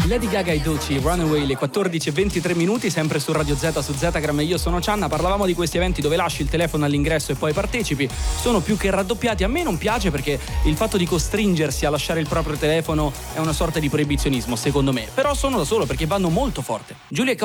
Lady Gaga e Doechii, Runaway, le 14:23, sempre su Radio Z, su Zetagram. Io sono Cianna. Parlavamo di questi eventi dove lasci il telefono all'ingresso e poi partecipi. Sono più che raddoppiati. A me non piace perché il fatto di costringersi a lasciare il proprio telefono è una sorta di proibizionismo, secondo me. Però sono da solo perché vanno molto forte. Giulia